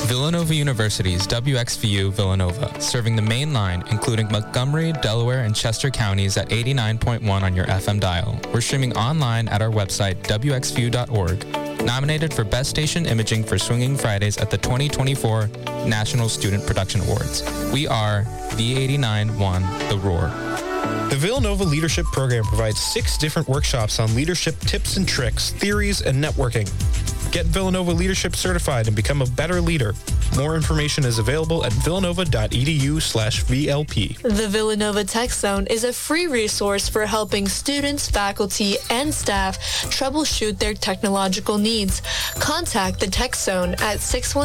Villanova University's WXVU Villanova, serving the main line, including Montgomery, Delaware, and Chester counties at 89.1 on your FM dial. We're streaming online at our website, wxvu.org. Nominated for Best Station Imaging for Swinging Fridays at the 2024 National Student Production Awards. We are V89.1 The Roar. The Villanova Leadership Program provides 6 different workshops on leadership tips and tricks, theories, and networking. Get Villanova Leadership certified and become a better leader. More information is available at villanova.edu/VLP. The Villanova Tech Zone is a free resource for helping students, faculty, and staff troubleshoot their technological needs. Contact the Tech Zone at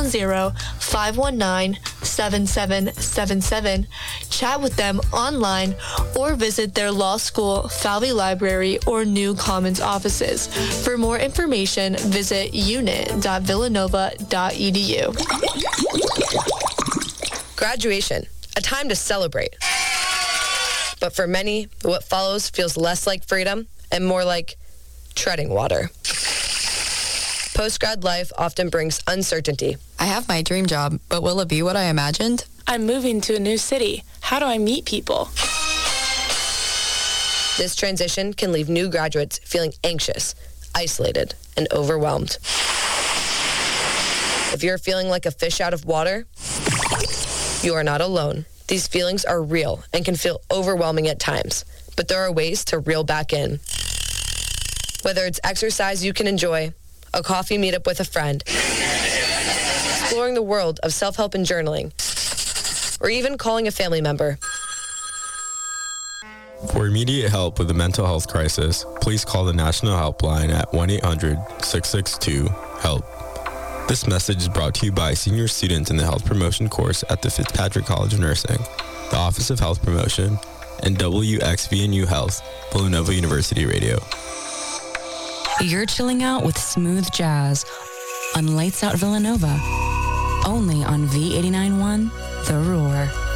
610-519-7777. Chat with them online or visit their law school, Falvey Library, or New Commons offices. For more information, visit unit.villanova.edu. Graduation, a time to celebrate. But for many, what follows feels less like freedom and more like treading water. Post-grad life often brings uncertainty. I have my dream job, but will it be what I imagined? I'm moving to a new city. How do I meet people? This transition can leave new graduates feeling anxious, isolated, and overwhelmed. If you're feeling like a fish out of water, you are not alone. These feelings are real and can feel overwhelming at times, but there are ways to reel back in. Whether it's exercise you can enjoy, a coffee meetup with a friend, exploring the world of self-help and journaling, or even calling a family member. For immediate help with a mental health crisis, please call the National Helpline at 1-800-662-HELP. This message is brought to you by senior students in the Health Promotion course at the Fitzpatrick College of Nursing, the Office of Health Promotion, and WXVNU Health, Villanova University Radio. You're chilling out with smooth jazz on Lights Out Villanova, only on V89.1 The Roar.